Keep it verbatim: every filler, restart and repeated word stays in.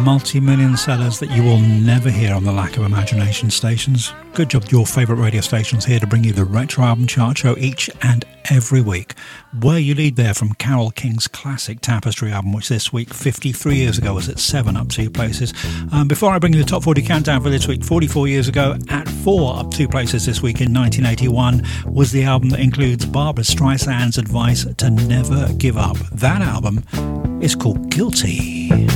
multi-million sellers that you will never hear on the Lack of Imagination stations. Good job, your favourite radio stations here to bring you the Retro Album Chart Show each and every week. Where You Lead there from Carole King's classic Tapestry album, which this week, fifty-three years ago, was at seven up two places. Um, before I bring you the top forty countdown for this week, forty-four years ago, at four up two places this week in nineteen eighty-one, was the album that includes Barbra Streisand's advice to never give up. That album is called Guilty.